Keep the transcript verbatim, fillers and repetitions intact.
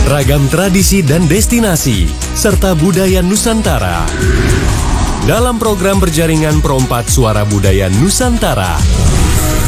ragam tradisi dan destinasi, serta budaya Nusantara. Dalam program berjaringan Perompak Suara Budaya Nusantara.